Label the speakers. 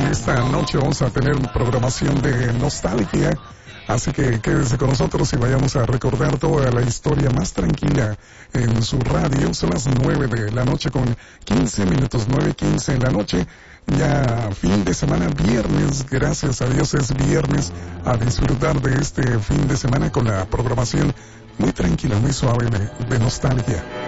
Speaker 1: esta noche vamos a tener programación de nostalgia, así que quédese con nosotros y vayamos a recordar toda la historia más tranquila en su radio. Son las 9 de la noche con 15 minutos, 9:15 en la noche. Ya fin de semana, viernes, gracias a Dios es viernes, a disfrutar de este fin de semana con la programación muy tranquila, muy suave de nostalgia.